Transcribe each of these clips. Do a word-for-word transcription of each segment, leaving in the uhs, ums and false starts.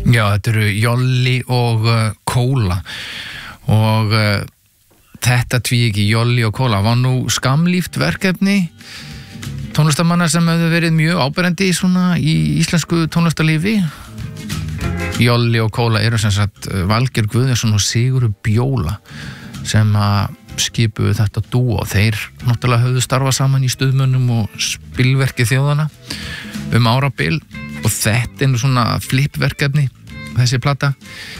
Já, þetta eru Jolli og uh, Kóla og uh, þetta tvíegi Jolli og Kóla var nú skamlíft verkefni tónlistamanna sem hefðu verið mjög áberandi svona í íslensku tónlistarlífi. Jolli og Kóla eru sem sagt Valgeir Guðjónsson og Sigurður Bjóla sem að skipuðu þetta dúo. Þeir náttúrulega höfðu starfað saman í stuðmönnum og spilverki þjóðana um árabil og þetta er nú svona flipverkefni þessi plata.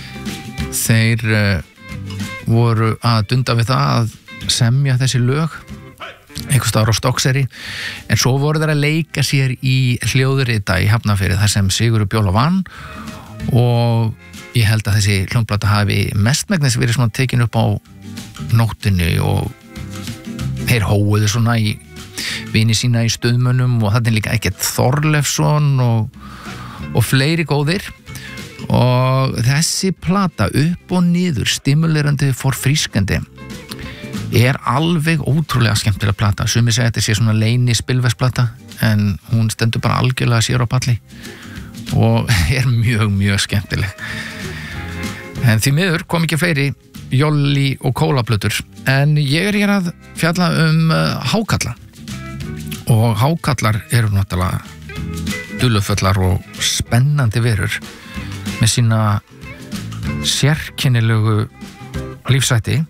Þeir uh, voru að dunda við það að semja þessi lög einhvers staðar á Stokkseyri en svo voru þeir að leika sér í hljóðrita í Hafnarfirði þar sem Sigurður Bjóla vann og ég held að þessi hljómplata hafi mestmegnis verið svona tekin upp á nóttinni og þeir hóuðu svona í vini sína í stuðmönnum og þetta er líka ekkert Þorleifsson og, og fleiri góðir og þessi plata upp og niður stimulerandi forfrískandi er alveg ótrúlega skemmtilega plata. Sumir segja þetta sé svona leyni spilverksplata en hún stendur bara algjörlega sér á palli og er mjög, mjög skemmtileg. En því miður kom ekki fleiri Jolli og Kóla plötur en ég er hér að fjalla um uh, hákalla og hákallar eru náttúrulega dulufullar og spennandi verur með sína sérkennilegu lífsætti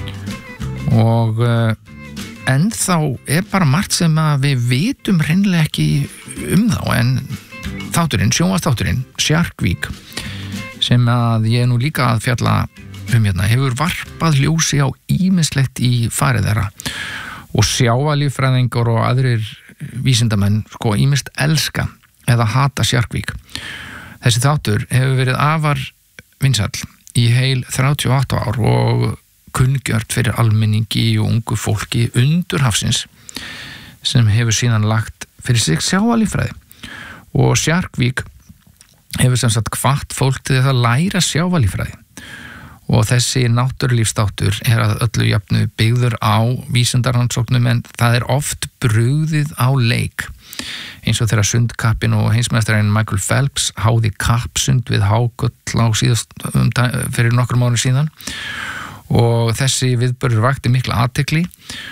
og uh, ennþá er bara margt sem að við vitum hreinlega ekki um þá en þátturinn, sjónvarpsþátturinn Sjarkvík sem að ég er nú líka að fjalla um hérna hefur varpað ljósi á ýmislegt í farið þeirra og sjávarlíffræðingar og aðrir vísindamenn sko ýmist elska eða hata Sjarkvík. Þessi þáttur hefur verið afar vinsæll í heil þrjátíu og átta ár og kunngjört fyrir almenningi og ungu fólki undur hafsins sem hefur síðan lagt fyrir sig sjávarlíffræði og Sjarkvík hefur sem sagt hvatt fólk til þess að læra sjávarlíffræði og þessi náttúrulífsþáttur er að öllu jafnu byggður á vísindarannsóknum en það er oft brugðið á leik eins og þegar sundkappinn og heimsmeistarinn Michael Phelps háði kappsund við Hágull á síðast um, fyrir nokkrum árum síðan og þessi viðburður vakti mikla athygli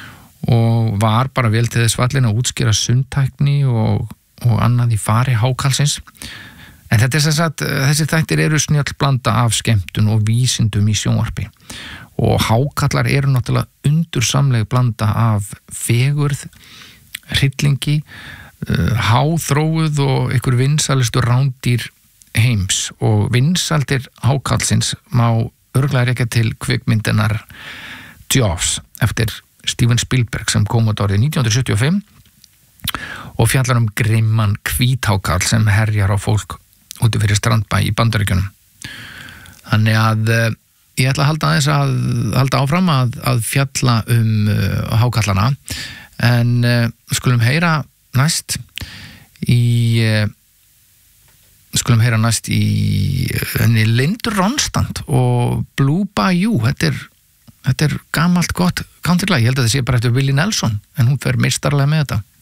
og var bara vel til þess fallin að útskýra sundtækni og, og annað í fari hákallsins. En þetta er sem sagt, þessi þættir eru snjöll blanda af skemmtun og vísindum í sjónvarpi og hákallar eru náttúrulega undursamleg blanda af fegurð, hryllingi, háþróuð og einhver vinsælustu rándýr heims og vinsældir hákallsins má örugglega rekja til kvikmyndarinnar Jaws eftir Steven Spielberg sem kom út árið nítján hundruð sjötíu og fimm og fjallar um grimman hvíthákall sem herjar á fólk úti fyrir strandbæ í Bandaríkjunum. Þannig að uh, ég ætla að halda aðeins að halda áfram að, að fjalla um uh, hákallana en uh, skulum heyra næst í uh, skulum heyra næst í henni uh, Lindur Ronstadt og Blue Bayou. Þetta er, þetta er gamalt gott countrylag. Ég held að þetta sé bara eftir Willie Nelson en hún fer meistarlega með þetta.